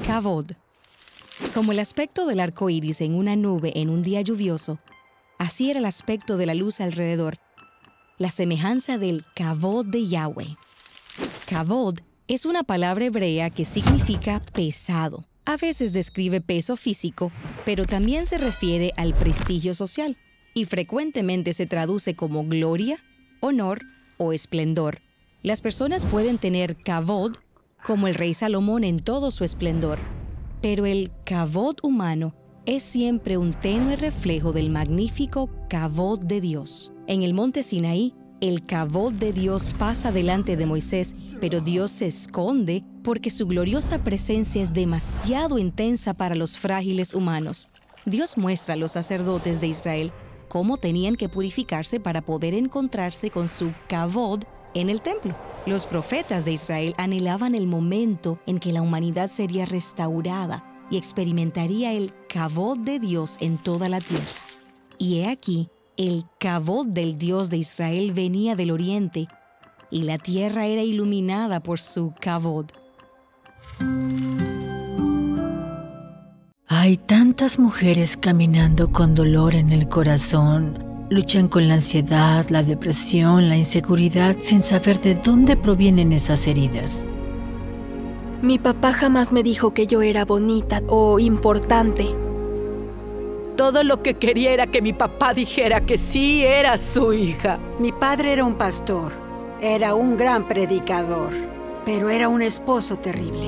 Kavod. Como el aspecto del arco iris en una nube en un día lluvioso, así era el aspecto de la luz alrededor, la semejanza del Kavod de Yahweh. Kavod es una palabra hebrea que significa pesado. A veces describe peso físico, pero también se refiere al prestigio social y frecuentemente se traduce como gloria, honor o esplendor. Las personas pueden tener Kavod como el rey Salomón en todo su esplendor, pero el Kavod humano es siempre un tenue reflejo del magnífico Kavod de Dios. En el monte Sinaí, el Kavod de Dios pasa delante de Moisés, pero Dios se esconde porque su gloriosa presencia es demasiado intensa para los frágiles humanos. Dios muestra a los sacerdotes de Israel cómo tenían que purificarse para poder encontrarse con su Kavod en el templo. Los profetas de Israel anhelaban el momento en que la humanidad sería restaurada y experimentaría el Kavod de Dios en toda la tierra. Y he aquí, el Kavod del Dios de Israel venía del oriente, y la tierra era iluminada por su Kavod. Hay tantas mujeres caminando con dolor en el corazón. Luchan con la ansiedad, la depresión, la inseguridad, sin saber de dónde provienen esas heridas. Mi papá jamás me dijo que yo era bonita o importante. Todo lo que quería era que mi papá dijera que sí era su hija. Mi padre era un pastor, era un gran predicador, pero era un esposo terrible.